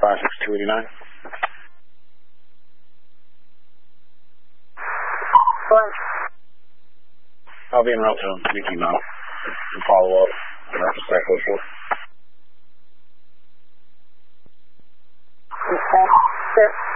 56289. What? I'll be en route to Mickey now to follow up. That's the cycle for. Okay. Sure.